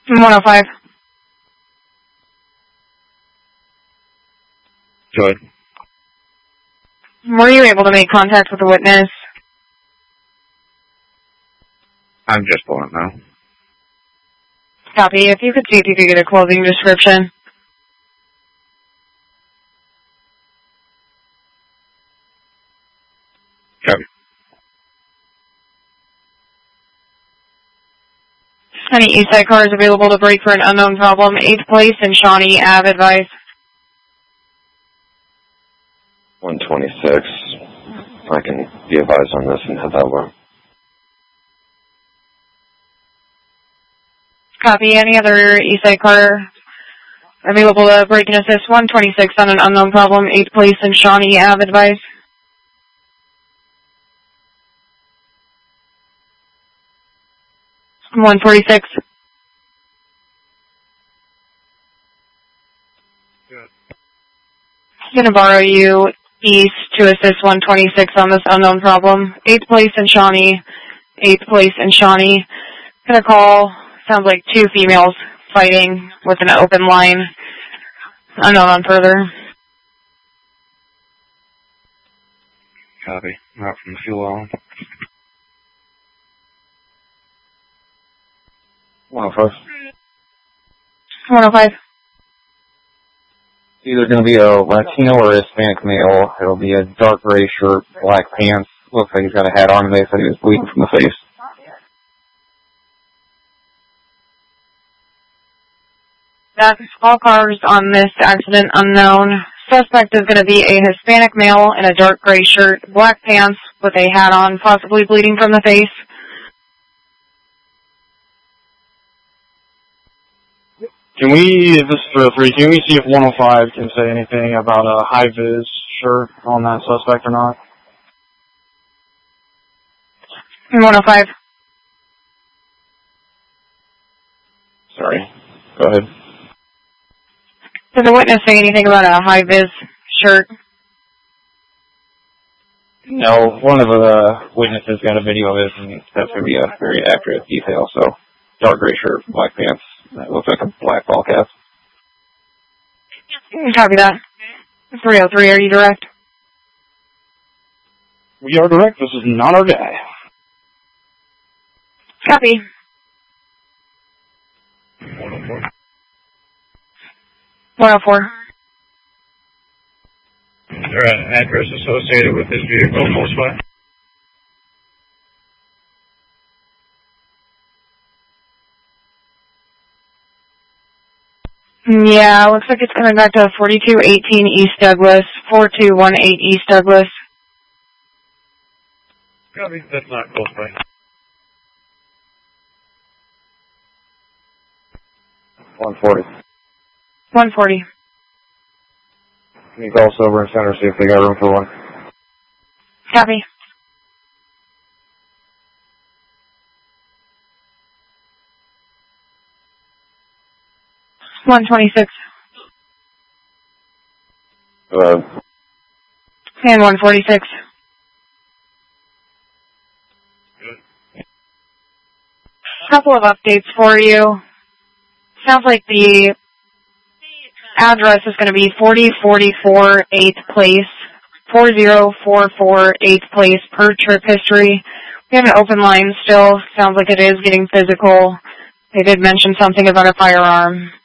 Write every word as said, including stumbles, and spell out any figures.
one oh five. Go ahead. Were you able to make contact with the witness? I'm just pulling it now. Copy. If you could see if you could get a closing description. Copy. Any Eastside cars available to break for an unknown problem? eighth place in Shawnee Ave, advice. one twenty-six. I can be advised on this and head that way. Copy. Any other Eastside car available to break and assist? one twenty-six on an unknown problem, eighth place in Shawnee Ave, advice. one forty-six. Good. I'm going to borrow you east to assist one twenty-six on this unknown problem. eighth place in Shawnee. eighth place in Shawnee. Going to call, sounds like two females fighting with an open line. Unknown on further. Copy. Out from the fuel oil. one oh five. one oh five. It's either going to be a Latino or a Hispanic male. It'll be a dark gray shirt, black pants. Looks like he's got a hat on, and they said he was bleeding from the face. That's all cars on this accident unknown. Suspect is going to be a Hispanic male in a dark gray shirt, black pants with a hat on, possibly bleeding from the face. Can we, this is three oh three, can we see if one oh five can say anything about a high-vis shirt on that suspect or not? one oh five. Sorry. Go ahead. Did the witness say anything about a high-vis shirt? No, one of the witnesses got a video of it, and that's going to be a very accurate detail, so dark gray shirt, black pants. That looks like a black ball cap. Copy that. three oh three, are you direct? We are direct. This is not our guy. Copy. one oh four. one oh four. Is there an address associated with this vehicle close by? Yeah, looks like it's coming back to forty-two eighteen East Douglas, forty-two eighteen East Douglas. Copy. That's not close by. one forty. one forty. Can you call Sober and Center, see if they got room for one? Copy. one twenty-six. Uh, And one forty-six. Good. Couple of updates for you. Sounds like the address is going to be forty forty-four eighth place, forty forty-four eighth place per trip history. We have an open line still. Sounds like it is getting physical. They did mention something about a firearm.